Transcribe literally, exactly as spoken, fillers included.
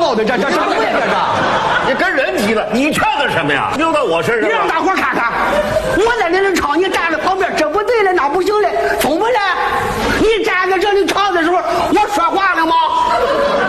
闹的，这这什么呀？这是？ 你跟人急了，你劝个什么呀？溜到我身上了。 你让大伙看看，我在这里唱，你站在旁边，这不对了，那不行了，怎么了？你站在这里唱的时候，我说话了吗？